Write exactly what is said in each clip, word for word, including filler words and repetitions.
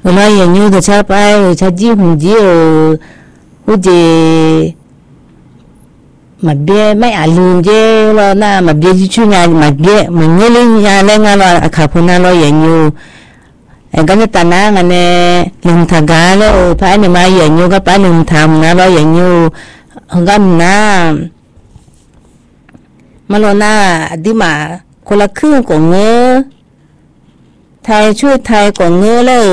là hiện như thì cha phải cha chỉ hùng chỉ ở hú gì mà bia mấy à lương chứ là na mà bia chỉ chuyên ngành mà bia mình nghe lên nhà lên nghe là khá phun na lo hiện như cái cái ta na cái này lương thằng gà đó phải này mà hiện như cái phải lương thằng na lo hiện như không có na mà lo na đi màคนละครึ่งของเงื้อไทยช่วยไทยของเงื้อแล้ว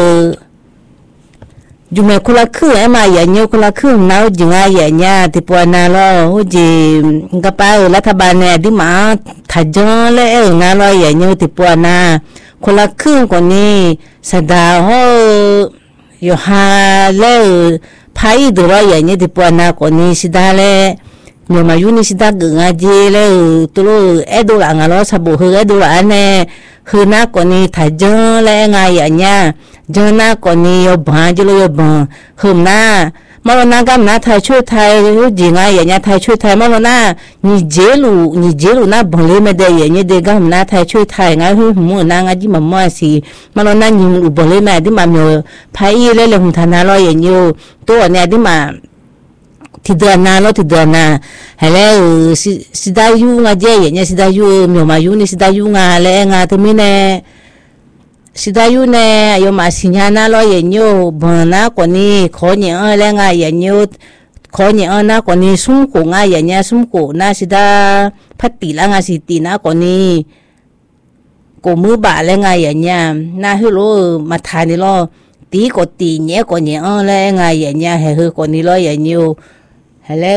อยู่ในคนละครึ่งไอ้มาอย่างเงี้ยคนละครึ่งน้าจึงไอ้อย่างเงี้ยที่ปวนาล้อหูจีกระเป๋ารัฐบาลเนี่ยที่มาถัดจังเลยเออน้าล้ออย่างเงี้ยที่ปวนาคนละครึ่งกว่านี้สดาหูอยู่หาแล้วพายดูล้ออย่างเงี้ยที่ปวนากว่านี้สดาเลยเมื่อมาอยู่นี่สิดาเกิงอาเจเลยตัวเอ็ดดูหลังอ่ะล้อสบู่เฮเอ็ดดูหลังเนี่ยคือนักกว่านี้ถ้าเจอแล้วไงอย่างเงี้ยเจอนักกว่านี้ยบหาจะเลยยบคือหน้ามาแล้วนักกันนะไทยช่วยไทยรู้จริงไงอย่างเงี้ยไทยช่วยไทยมาแล้วนะนี่เจลูนี่เจลูนะบังเลยไม่ได้อย่างเงี้ยเด็กกันนะไทยช่วยไทยไงคือมั่วนะไงที่มันมั่วสิมาแล้วนะยิงอุบังเลยแม่ที่มันมีพายเลยเลยหุ่นฐานะล้ออย่างเงี้ยตัวเนี่ยที่มาที่เดือนนาแล้วที่เดือนนาให้แล้วสิสิได้อยู่งาเจอย่างเงี้ยสิได้อยู่มีมาอยู่นี่สิได้อยู่งาแล้วงาที่มีเนี่ยสิได้อยู่เนี่ยยมาสิญญาณนาแล้วอย่างเงี้ยบนน้ากว่านี้ขอเนี่ยเออแล้วงาอย่างเงี้ยขอเนี่ยเออน้ากว่านี้สุ่มกูงาอย่างเงี้ยสุ่มกูน่าสิได้พัดตีละงาสิตีน้ากว่านี้กูมือบาแล้วงาอย่างเงี้ยน่าให้รู้มาทานนี่ล้อตีก็ตีเนี่ยก็เนี่ยเออแล้วงาอย่างเงี้ยให้คือกว่านี้ล้ออย่างเงี้ยฮัลโหล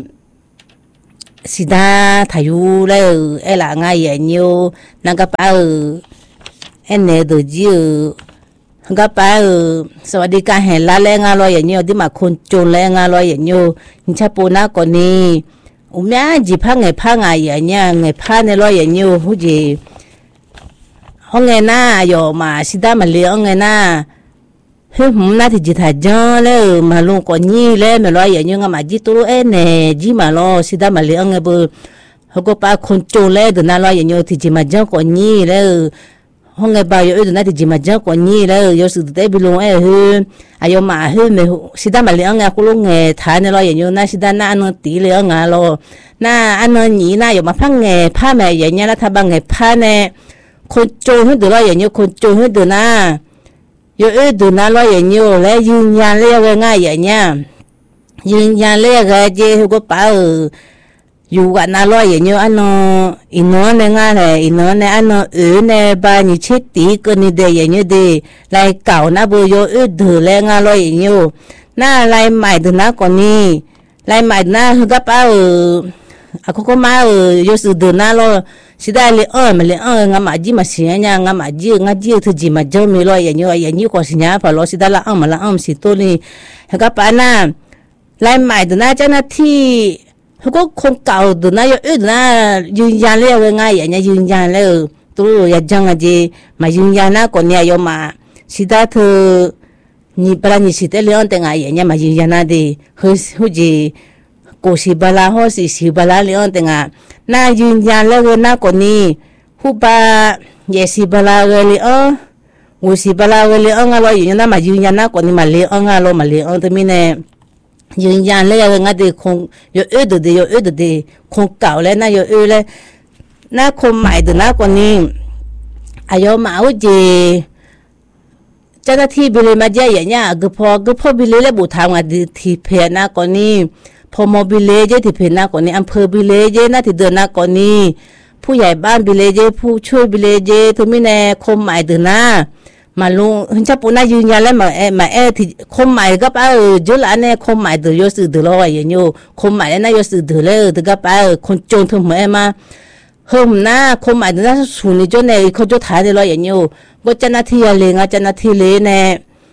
สิดาทายุแล้วเอล่ะง่ายอย่างนี้นังกับป้าเอ็นเนดูจีนังกับป้าสวัสดีการเห็นละแรงงานลอยอย่างนี้ที่มาคนจนแรงงานลอยอย่างนี้ยิ่งชับปูนักกว่านี้อุ้มยาจีพังไงพังไงอย่างเงี้ยไงพังในลอยอย่างนี้หูจีห้องไงหน้าอยู่มาสิดามาเลี้ยงไงหน้าเฮ้ยผมน่าที่จะถ่ายจังเลยมาลงก่อนยี่เลยมาลอยอย่างเงี้ยมาจีตัวเอ็นเนี่ยจีมาลอสิได้มาเลี้ยงไงบุเขาก็ป้าคนโจเลยเดินน่าลอยอย่างเงี้ยที่จะมาจังก่อนยี่เลยห้องไงบ่าวอยู่เดินน่าที่จะมาจังก่อนยี่เลยยศได้ไปลงเอ้เฮ้ยอายุมาเฮ้ยไม่สิได้มาเลี้ยงไงกูลงไงถ่ายในลอยอย่างเงี้ยน่าสิได้น่าอันนั้นตีเลี้ยงไงลอน่าอันนั้นยี่น่าอยู่มาพังไงผ้าแม่อย่างเงี้ยแล้วถ้าบางไงผ้าเนี่ยคนโจให้เดินลอยอย่างเงี้ยคนโจให้เดินน่าอยู่เออดูน่าล้ออย่างนี้แล้วยืนยันเรียกง่ายอย่างเงี้ยยืนยันเรียกเจ้าก็ป้าอยู่กันน่าล้ออย่างนี้อันนั้นอินนอนเนี่ยง่ายเลยอินนอนเนี่ยอันนั้นเออเนี่ยบ้านนี่เช็ดตีกันนี่เดียอย่างนี้ดีลายเก่านะบุโยเออดูแลง่ายล้ออย่างนี้น่าลายใหม่ดูน่าก่อนนี้ลายใหม่น่าคือก็ป้าเอออะเขาก็มาเออยศดูน่าล้อสิได้เลยเออมาเลยเอองามาจีมาเสียเนี่ยงามาจีงาจีทุจีมาเจ้ามีลอยอย่างนี้อย่างนี้ก็สิเนี่ยพอเราสิได้ละเออมาละเออสิตัวนี้เขาก็ป้าน่ะลายใหม่ตัวน่าเจ้าหน้าที่เขาก็คนเก่าตัวน่าอยู่เออตัวน่ายืนยันเรียกง่ายอย่างนี้ยืนยันเลยตัวอย่าจังอ่ะจีมายืนยันนะก่อนเนี่ยยอมมาสิได้เธอนี่ปลานี่สิได้เรื่องแต่งอย่างนี้มายืนยันนะดีเฮ้ยหูจีกูสิบลาหัวสิสิบลาเลี้ยงแต่งอ่ะน่ายืนยันแล้วก็น่าคนนี้ผู้ป้าเยสิบลาเลยเออกูสิบลาเลยเอองั้นเราอยู่นั่นมายืนยันน่าคนนี้มาเลี้ยงงั้นเรามาเลี้ยงแต่ไม่เนี่ยยืนยันเลยงั้นเด็กคงอยู่เออเด็กอยู่เออเด็กคงเก่าแล้วน่าอยู่เออเลยน่าคนใหม่แต่น่าคนนี้อายุมาอุจีเจ้าหน้าที่บิลมาเจาอย่างเงี้ยก็พอก็พอบิลเลยบุตรทำงานที่เพจน่าคนนี้พอมอบิเลเจที่เพนนักกว่านี้อำเภอบิเลเจน่าที่เดินนักกว่านี้ผู้ใหญ่บ้านบิเลเจผู้ช่วยบิเลเจทุกมิเน่คมหมายเดินนะมาลุงเห็นจะปูน่ายืนยันแล้วมาเอมาเอที่คมหมายก็ป้าเออจุลอันเนี่ยคมหมายเดือดยศเดือดลอยอย่างนี้คมหมายแล้วน่ายศเดือดเลยแต่ก็ป้าคนจนทุ่มเอมาเฮิมหน้าคมหมายเดือดน่าสูงนี่จนเนี่ยเขาจะถ่ายเดือดลอยอย่างนี้ก็เจ้าหน้าที่อะไรเงี้ยเจ้าหน้าที่เลยเนี่ย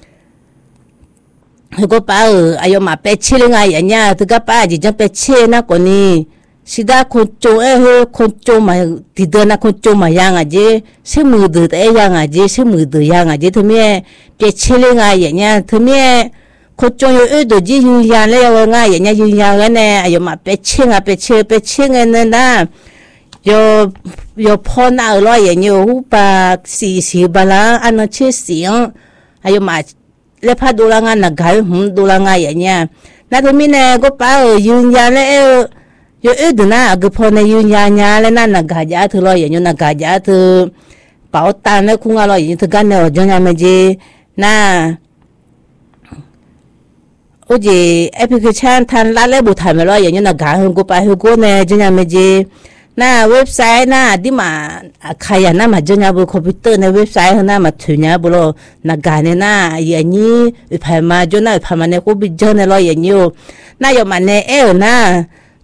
เขาก็ป้าเอออายุมาเป็ดเชื่อไงอย่างเงี้ยถึงก็ป้าจีจังเป็ดเชื่อนะคนนี้สิดาคนโจเอ้เฮ้คนโจมาที่เดินนะคนโจมายังอ่ะเจ้เชื่อมือเดือดเอ้ยังอ่ะเจ้เชื่อมือเดือดยังอ่ะเจ้ถึงแม่เป็ดเชื่อไงอย่างเงี้ยถึงแม่คนโจอยู่เอ้เดือดจียืนยันเลยว่าไงอย่างเงี้ยยืนยันกันเนี่ยอายุมาเป็ดเชื่ออ่ะเป็ดเชื่อเป็ดเชื่อไงนั่นนะโยโยพ่อหน้าอร่อยอย่างเงี้ยหูปากสีสีบาลาอันนั้นชื่อเสียงอายุมา le pha do la nga na ga hum do la nga ya nya na to mi ne go pa yu ya le yo e de na go pho ne yu ya nya le na na ga ja thu lo ya nyu na ga ja thu bảo tan le khu nga lo yin thu ga ne jo nya me ji na o ji application than la le bu tha me lo ya nyu na ga hu go pa hu go ne jo nya me ji na website na di ma khaya na ma jo nya bu computer ne website na ma thu nya bu lo na ga ne na ya ni pha ma jo na pha ma ne ko bi jo ne lo ya nyu na yo ma ne e na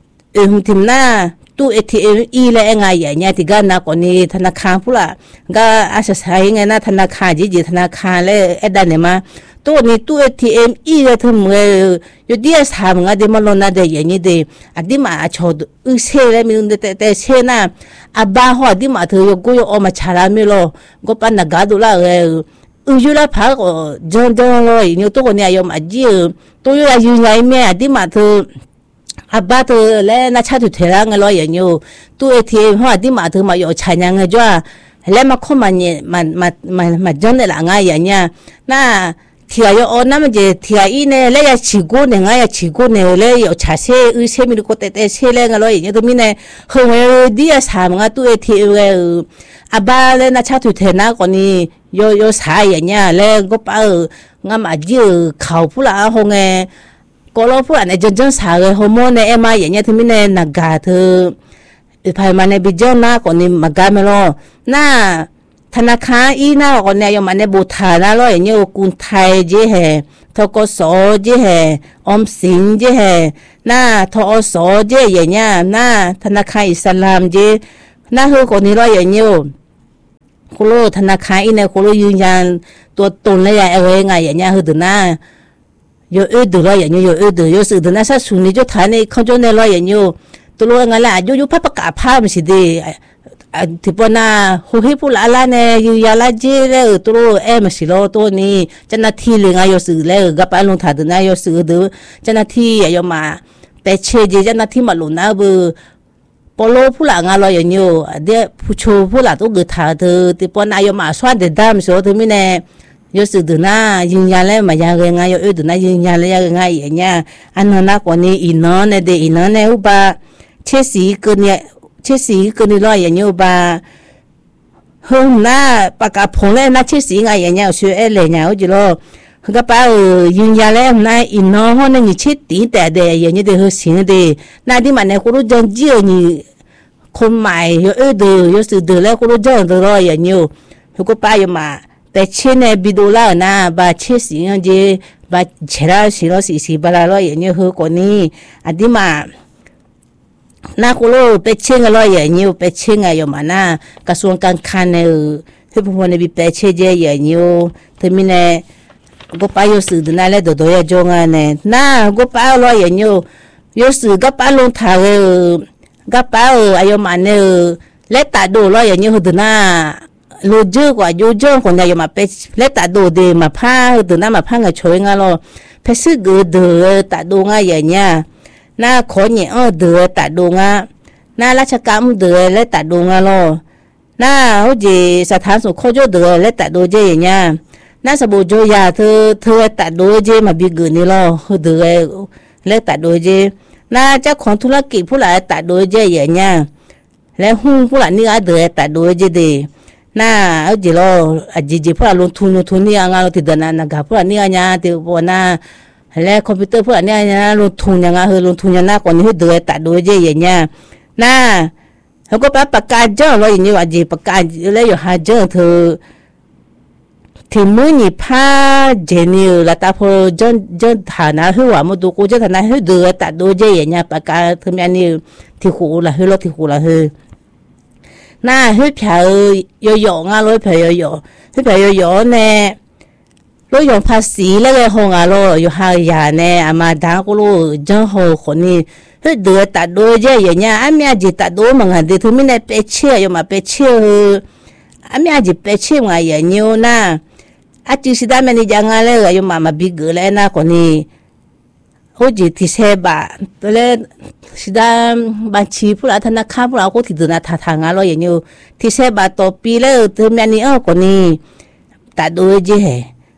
um tim naตู้ เอ ที เอ็ม อีและไงอย่างเงี้ยที่กันนะก่อนนี้ธนาคารพูละก็อาศัยไงนะธนาคารจีจีธนาคารและไอ้ด้านเนี่ยมาตัวนี้ตู้ เอ ที เอ็ม อีเลยทั้งหมดอยู่ดีสามงานเดมันลงนั่นเดียอย่างนี้เดียอดีมาชดอือเช่เลยมีแต่แต่เช่น่ะอาบ้าหัวดีมาเธอโยกุโยออกมาชาลาไม่รอก็ปันนักการดูละเอออืออยู่ละพักก็จนจนเลยอยู่ตัวคนเนี่ยยอมอดีตัวอยู่ละอยู่ไงแม่อดีมาเธออาบ้าเธอแล้วน่าชาติเทระงลอยอย่างอยู่ตู้ เอ ที เอ็ม หัวดีมาเธอมาอยู่ชายยังไงจ้าแล้วมาเข้ามาเนี่ยมามามามาจนในหลังไงอย่างเงี้ยน่าเที่ยวอ๋อนั่นมันจะเที่ยวอีเนี่ยแล้วอยากชิโก้เนี่ยไงอยากชิโก้เนี่ยแล้วอยากชาเช่อือเช่มีลูกแต่แต่เช่แล้วไงลอยอย่างเงี้ยตัวมีเนี่ยเฮ้ยดีอะสามงานตู้ เอ ที เอ็ม เอออาบ้าแล้วน่าชาติเทระก่อนนี้โยโยสายอย่างเงี้ยแล้วก็ไปงามาจีเขาพูดละหงเงก็เราพูดอันนี้จนจนสายเลยฮอร์โมนเนี่ยเอ็มไออย่างเงี้ยที่มีเนี่ยนักการเธอภายในบิจารณาก่อนนี้มากาไม่รอน่าธนาคารอีน่าก่อนเนี่ยยมันเนี่ยบูทาน่าร้อยอย่างเงี้ยกุนไทยเจ๊เหทกศเจ๊เหออมสินเจ๊เหน่าทอสเจ๊อย่างเงี้ยน่าธนาคารอิสลามเจ๊น่าคือก่อนนี้ร้อยอย่างเงี้ยคุณรู้ธนาคารอีเนี่ยคุณรู้ยืนยันตัวตนเลยอย่างไรไงอย่างเงี้ยคือตัวน่า有耳朵了，人有耳朵，有时候那啥树你就谈的，看着那了人有，都罗俺啦，有有怕不敢怕不是的，啊，提不那后黑不拉拉呢，有呀拉街嘞，都罗哎么是咯，多呢，在那天里啊有时嘞，个半路他的那有时都在那天要嘛，白切的在那天嘛路那不。ปโลผู้หลังอะไรอย่างนี้เดี๋ยวผู้ชูผู้หลังต้องเกิดถ่ายเธอที่ปนายมาสวนเด็ดดำโซ่เธอไม่แน่ยศดูน่ายืนยันเลยมาอย่างไงยศดูน่ายืนยันเลยยังไงอย่างเงี้ยอันนั้นนักกว่านี้อีน้องเนี่ยเด็กอีน้องเนี่ยอุบะเชื่อสีเกินเนี่ยเชื่อสีเกินนี่ร้อยอย่างนี้อุบะเฮ้ยน่าปากกาพงเลยน่าเชื่อสีไงอย่างเงี้ยช่วยเอเลยเนี่ยอุจจาระก็ป้ายืนยันเลยน่าอีน้องเขาเนี่ยเชื่อตีแต่เด็กอย่างนี้เด็กเขาสิงเด็กน่าที่มันเนี่ยคุณรู้จังเจียวนี่คนใหม่ยศดูยศดูแล้วคุณรู้จังตัวร้อยอย่างนี้เขาก็ป้าอยู่มาแต่เช่นในบิดูล่านะบาเชื่อสิ่งที่บาเชื่อสิ่งเราสิ่งสิ่งบาลาเราอย่างนี้คือคนนี้อดีมานาคุโลไปเชื่อเราอย่างนี้ไปเชื่อไงอยู่มานะกระทรวงการคลังเนี่ยที่พวกนี้ไปเชื่อเจอย่างนี้ที่มีเนี่ยก็ไปอยู่สื่อนั่นแหละตัวตัวอย่างจงอันเนี่ยน่าก็ไปเราอย่างนี้อยู่สื่อก็ไปลงทางก็ไปอายุมันเนี่ยเล็กตัดดูเราอย่างนี้คือตัวน่ารู้เยอะกว่าอยู่เยอะคนเดียวมาเป็นเล็กตัดดูเดมาผ้าตัวนั้นมาผ้าเงาช่วยงานเราเพชรเกิดเดือตัดดูงานอย่างเงี้ยน่าขอเนี่ยเออเดือตัดดูงานน่าราชการเดือเล็กตัดดูงานเราน่าเขาจีสถานสุขเขาเดือเล็กตัดดูเจอย่างเงี้ยน่าสบู่โจยาเธอเธอตัดดูเจมาบีเกินนี่เราเดือเล็กตัดดูเจน่าเจ้าของธุรกิจผู้หลายตัดดูเจอย่างเงี้ยและหุ้นผู้หลายนี่อาเดือตัดดูเจดีน่าเอาจีโร่อาจีจีพวกเราลงทุนลงทุนนี่งานเราติดเดินนะครับพวกนี้งานที่พวกน่าแล้วคอมพิวเตอร์พวกนี้งานลงทุนยังไงคือลงทุนยังน่ากว่านี้เดือดตัดดูเยอะอย่างเงี้ยน่าเขาก็ไปประกาศเจ้าเราอย่างนี้ว่าจีประกาศแล้วอยู่หาเจ้าเธอที่มือนี่ผ้าเจนิวแล้วแต่พอเจ้าเจ้าฐานะคือว่ามาดูกูเจ้าฐานะคือเดือดตัดดูเยอะอย่างเงี้ยประกาศเธอมีอันนี้ที่ขู่ละคือรถที่ขู่ละคือน่าให้เผยโยโย่งอ่ะร้อยเผยโยโย่ให้เผยโยโย่เนี่ยร้อยยงภาษีแล้วก็หงอ่ะร้อยอยู่หายาเนี่ยอามาดังก็รู้จังหัวคนนี้ให้เดือดตัดดูเยอะอย่างเงี้ยอามีอาจิตัดดูมันกันดีถึงไม่ได้ไปเชื่ออยู่มาไปเชื่ออามีอาจิไปเชื่อมาอย่างนี้นะอาจิสิได้มันนี่ยังไงเลยอยู่มามาบิกเลยนะคนนี้เขาจีที่เสบะตัวเล่นสิดาบัญชีผู้ละธนาคารผู้ละก็ที่เดินทางทางอะไรอย่างนี้ที่เสบะต่อปีแล้วถึงแม้นี่เออคนนี้ตัดดูเจ๊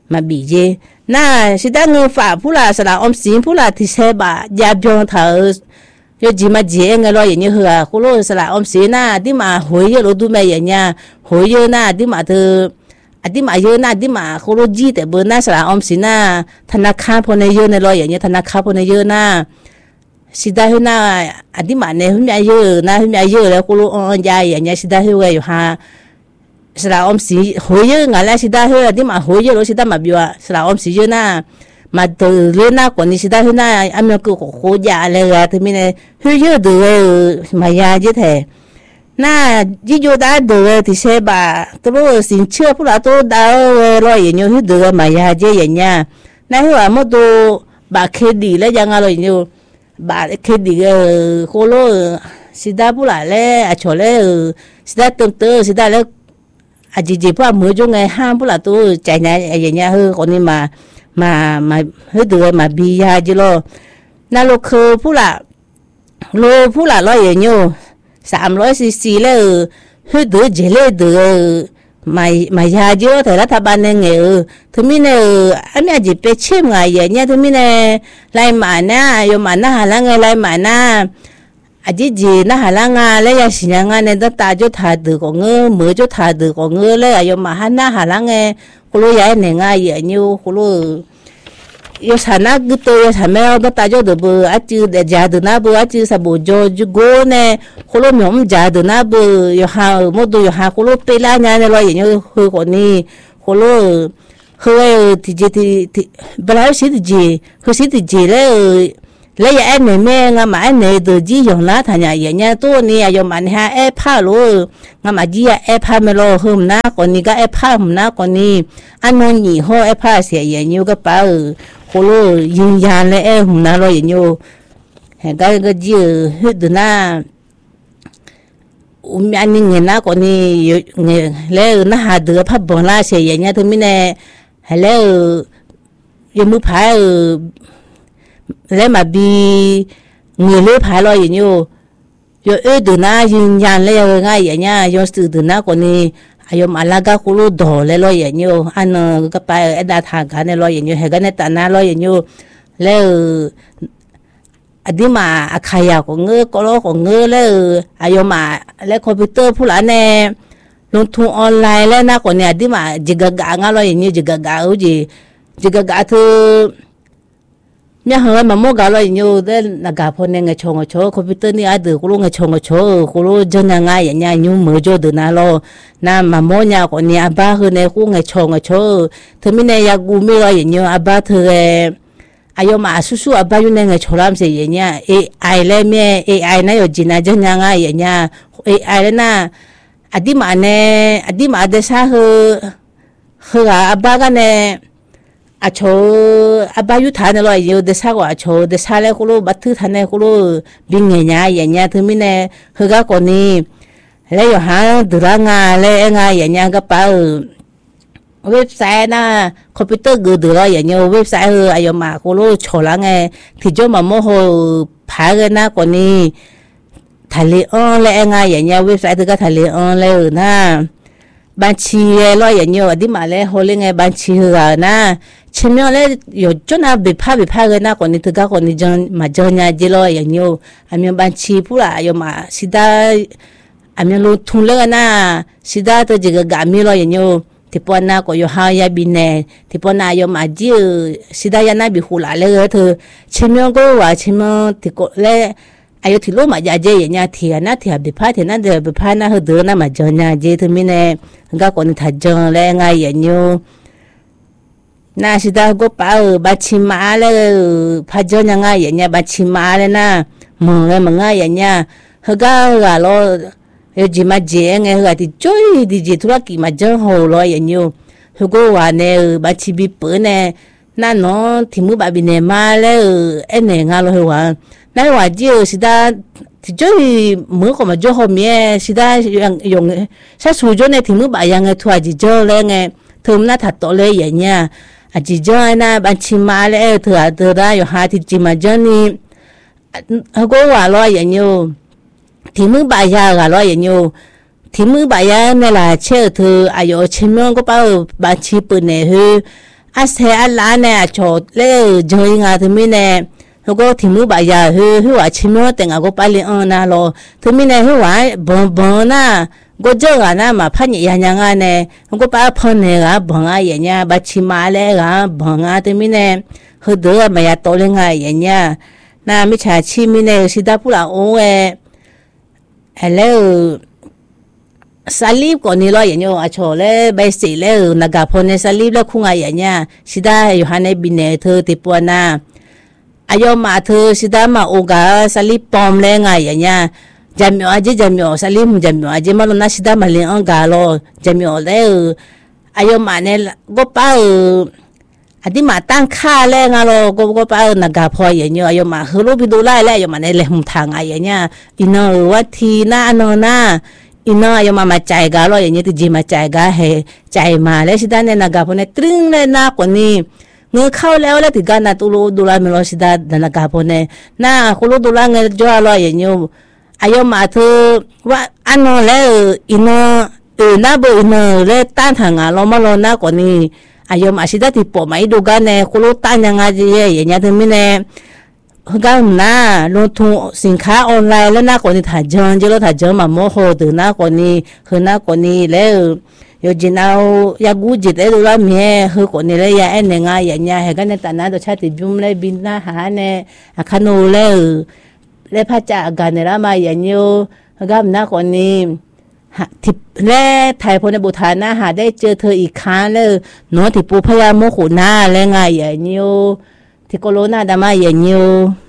mà bị gì na sĩ đã ngư phá phú là sẽ là ông xin phú là thì sẽ bà gia biong thở yo chỉ mà gì nghe lo vậy như hừa cô lo sẽ là ông xin na đi mà hồi giờ lo du mẹ vậy nha hồi giờ na đi mà từ à đi mà giờ na đi mà cô lo gì để bữa na sẽ là ông xin na thằng nào khám phô này giờ này lo vậy như thằng nào khám phô này giờ na sĩ đã hồi na à đi mà này hôm nay giờ na hôm nay giờ là cô lo ông gia vậy nha sĩ đã hồi vậy ha sẽ là ông sĩ hồi giờ ngày nay sĩ đã hồi là đi mà hồi giờ lo sĩ đã mà biểu sẽ là ông sĩ giờ na mà từ lên na còn đi sĩ đã hồi na anh em cứ khổ giàเลยthì mình hồi giờ được mà già chứ thế na chỉ cho đã được thì sẽ bà tôi xin chưa phụ là tôi đã lo gì nhiều thứ được mà già chứ vậy nha na hồi mà tôi bà khê đi lấy chẳng lo nhiều bà khê đi khô lo sĩ đã phụ lại lấy à chỗ lấy sĩ đã tương tự sĩ đã lấy à chỉ chỉ phải mới cho ngày ham là tôi chạy nhà vậy nha hơn còn đi mà mà mà hết được mà bị ya chứ lo na lo khờ phụ là lo phụ là lo vậy nhiều sắm lo xì xì là hết được dễ lấy được mà mà ya chứ thế là thằng bạn này nghe thứ mình này anh ấy chỉ biết xem ngày vậy nha thứ mình này lại mà na yo mà na là ngày lại mà na à chỉ gì na hà lan à lấy ya xin nga nên ta ta cho thà được có ngơ mới cho thà được có ngơ lấy à mà hà na hà lan nghe cô lô ya này nga vậy nhiều cô lô yo sản na cứ tôi sản mèo ta ta cho được bữa à chứ để giá được na bữa à chứ sao bữa cho cho go nè cô lô miếng giá được na bữa yo hà một đôi yo hà cô lô pe la nha này lo vậy nhiều hơi còn đi cô lô hơi thì gì thì thì bây giờ xí thì gì hơi xí thì gì đấy lấy anh này mẹ ngắm anh này từ chỉ dùng lá thành nhà vậy nha tôi nè dùng anh ha ép phá luôn ngắm mà chỉ ép phá mẹ lo hôm na còn ní cái ép phá hôm na còn ní anh nói nhỉ ho ép phá sẽ vậy nhiều cái bao hồ lô dùng dàn lấy em hôm na lo vậy nhiều cái cái gì hết được na um anh nghe na còn ní nghe lấy na hà được phá bông la sẽ vậy nha thôi mình nè hay lấy dùng mua phá lấy mà bị người lấy phải lo gì nhiều rồi ở từ na dùng nhàn lấy ngay vậy nha dùng từ từ na còn đi ayom alaga kulo do le lo vậy nhiều anh cái bài đã thằng cái này lo vậy nhiều hay cái này ta na lo vậy nhiều lấy đi mà khai của ngư có lo của ngư lấy ayom mà lấy computer phụ là nè lung tung online lấy na còn này đi mà chỉ gà gà ngay lo vậy nhiều chỉ gà gà ở gì chỉ gà gà thứ nhà hàng mà mua gạo là nhiều đấy là gạo phun này ngày chồng ngày chồng computer này ai được cũng ngày chồng ngày chồng cũng dân nhà ngay nhà nhiều mới cho được nào lo na mà mua nhà còn nhà ba hơn này cũng ngày chồng ngày chồng thế mình này ya gumi là nhiều ba thứ ayo mà su su ba như này ngày chồng làm gì nhà a i lấy mẹ a i này ở trên nhà dân nhà ngay nhà a i na adi mà này adi mà để sao hơ hơ ba cái này à chỗ à bao nhiêu tháng rồi nhiều để sao à chỗ để sao lại cô bắt thứ tháng này cô bình nghề nhà vậy nha thứ mình này hơi cái con này lấy ở hàng từ ra nga lấy nga vậy nha cái bao website na computer gửi từ rồi vậy nhiều website hơi ai mà cô chỗ là nghe thì cho mà mua hồ phá cái na con này thầy lấy on lấy nga vậy nha website từ cái thầy lấy on lấy na ban chi lo vậy nhiều đi mà lấy hồi lên ngày ban chi hừa na chim nhau lấy有chỗ nào bị phá bị phá cái na còn đi thực cái còn đi chân mà chân nhà chỉ lo vậy nhiều anh em ban chi phụ là有嘛是的anh em luôn thùng lên na是的都这个干米lo vậy nhiều thì bọn na có有hai ya bên này thì bọn na有mà chỉ是的ya na bị hù lại lấy thôi chim nhau có và chim nhau thì có lấy ayo thì lúc mà giờ chơi nhà thì na thì bị phá thì na thì bị phá na hơi đỡ na mà chơi nhà chơi thì mình này các con thật chơi lại ngay vậy nhiều na sĩ ta có bảo bà chim má lại phá chơi nhà ngay vậy nha bà chim má lại na mừng lại mừng ngay vậy nha hơi cái là lo chỉ mà chơi nghe hơi thì chơi thì chỉ thôi cái mà chơi hồ lo vậy nhiều hơi có hòa này bà chim bị bự này na nó thì mới bà bị này má lại em này ngay lo hơi hòa nãy giờ chỉ sĩ ta thì chơi mới có mà chơi hôm nay sĩ ta dùng dùng sát số cho này thì mới bảo rằng người thua chỉ chơi lên nghe thường na thật tốt lên vậy nha à chỉ chơi na bạn chim má lên thừa thừa ra rồi hai thì chỉ mà chơi ni họ có hòa lo vậy nhiều thì mới bảo ra là lo vậy nhiều thì mới bảo ra này là chơi thừa à rồi chim nó có bao bạn chim bự này hư อาเสียอันละเนี่ยชดเล่จอยงาถึงมีเนี่ยเขาก็ทิ้งมือใบยาเฮ้ยว่าชิมว่าแต่งก็ไปเลี้ยงนะเราถึงมีเนี่ยว่าบ่นบ่นนะก็เจอกันนะมาพันยาอย่างงั้นเนี่ยเขาก็ไปพันเนี่ยก็บ่นอะไรอย่างเงี้ยบัดชิมาเลยก็บ่นอะไรถึงมีเนี่ยเขาเดือดมาอยากโตเลยไงอย่างเงี้ยน่าไม่ใช่ชิมีเนี่ยสิดาพูดเอาเออแล้วสลีบก่อนนี่เราอย่างเงี้ยอาชอเลยใบสีเลยนักพอเนี่ยสลีบแล้วคุ้งอะไรอย่างเงี้ยสิดาอยู่หันในบินเนี่ยเธอติปวนะอายอมาเธอสิดามาโอกาสลีบปอมเลยไงอย่างเงี้ยจำอยู่อาจจะจำอยู่สลีบจำอยู่อาจจะมาลงนักสิดามาเลี้ยงกาโลจำอยู่เลยอายอมาเนี่ยก็ป้าอันที่มาตั้งค่าแรงอะเราก็ก็ไปนักพออย่างเงี้ยยมาคือรูปพิดูไล่แล้วยมาในเรื่องทางอะไรอย่างเงี้ยอินเนอร์ว่าทีน่าโนน่าอินเนอร์ยมามาใจกันเราอย่างเงี้ยที่จีมาใจกันให้ใจมาแล้วสิด้านเนี่ยนักพอเนี่ยตรึงเลยนะคนนี้เงือเข้าแล้วแล้วถึงกันนะตุลูดูแลไม่รอสิด้านนักพอเนี่ยน่าคุณลูดูแลเงินจ่อเราอย่างเงี้ยอายมาเธอว่าอันนั้นแล้วอินเนอร์เออน่าเบื่ออินเนอร์แล้วตั้งทางอ่ะเรามาเราหน้าคนนี้อายมาสิดาที่ปอไม่ดูกันเนี่ยคุณลูกตั้งยังไงจีอย่างเงี้ยถึงมีเนี่ยก็น่าลงทุนสินค้าออนไลน์แล้วน่าคนนี้ถ่ายจนจีเราถ่ายจนมาโมโหถึงน่าคนนี้คือน่าคนนี้แล้วอยู่จีน่าอยากกูจิตเอดูแลเมียคือคนนี้เลยอยากเอ็นยังไงอย่างเงี้ยเห็นกันในตอนนั้นตัวชาติบุ้มเลยบินหน้าหาเนี่ยอาคานูเลยเลยพระเจ้ากันเนี่ยละมาอย่างเงี้ยก็น่าคนนี้ทิพแร่ไทยพลในบุตรนะหาได้เจอเธออีกครั้งเลยเนาะที่ปูพยาโมขุนาแล้วไงอย่างเงี้ยที่โคโรนาดามาอย่างเงี้ย